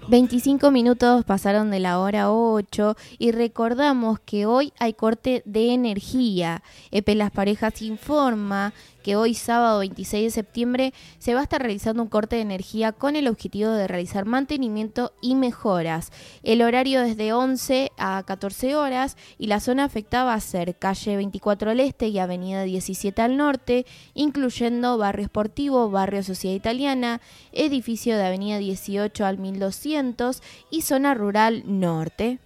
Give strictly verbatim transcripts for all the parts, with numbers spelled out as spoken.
veinticinco minutos pasaron de la hora ocho y recordamos que hoy hay corte de energía. E P E Las Parejas informa que hoy sábado veintiséis de septiembre se va a estar realizando un corte de energía con el objetivo de realizar mantenimiento y mejoras. El horario es de once a catorce horas y la zona afectada va a ser calle veinticuatro al este y avenida diecisiete al norte, incluyendo barrio Sportivo, barrio Sociedad Italiana, edificio de avenida dieciocho al mil doscientos y zona rural norte.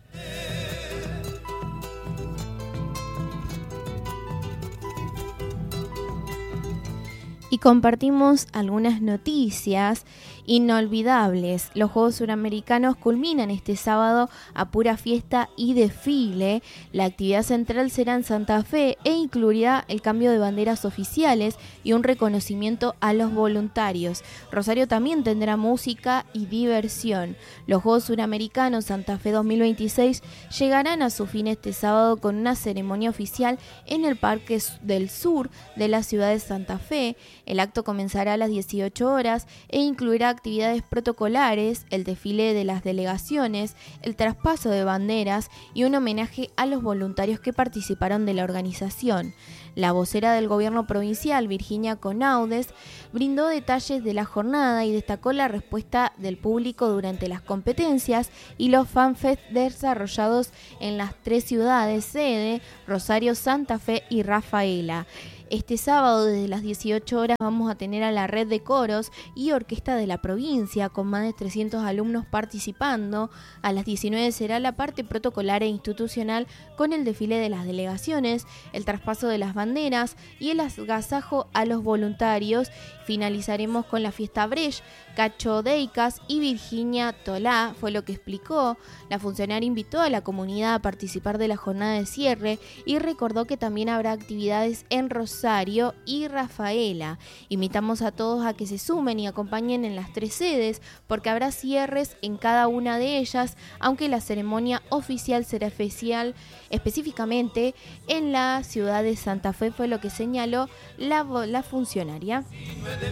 Y compartimos algunas noticias inolvidables. Los Juegos Suramericanos culminan este sábado a pura fiesta y desfile. La actividad central será en Santa Fe e incluirá el cambio de banderas oficiales y un reconocimiento a los voluntarios. Rosario también tendrá música y diversión. Los Juegos Suramericanos Santa Fe dos mil veintiséis llegarán a su fin este sábado con una ceremonia oficial en el Parque del Sur de la ciudad de Santa Fe. El acto comenzará a las dieciocho horas e incluirá actividades protocolares, el desfile de las delegaciones, el traspaso de banderas y un homenaje a los voluntarios que participaron de la organización. La vocera del gobierno provincial, Virginia Conaudes, brindó detalles de la jornada y destacó la respuesta del público durante las competencias y los fanfest desarrollados en las tres ciudades sede, Rosario, Santa Fe y Rafaela. Este sábado desde las dieciocho horas vamos a tener a la red de coros y orquesta de la provincia con más de trescientos alumnos participando. A las diecinueve será la parte protocolar e institucional con el desfile de las delegaciones, el traspaso de las banderas y el agasajo a los voluntarios. Finalizaremos con la fiesta Brecht. Cacho Deicas y Virginia Tolá fue lo que explicó. La funcionaria invitó a la comunidad a participar de la jornada de cierre y recordó que también habrá actividades en Rosario y Rafaela. Invitamos a todos a que se sumen y acompañen en las tres sedes porque habrá cierres en cada una de ellas, aunque la ceremonia oficial será especial específicamente en la ciudad de Santa Fe, fue lo que señaló la, la funcionaria.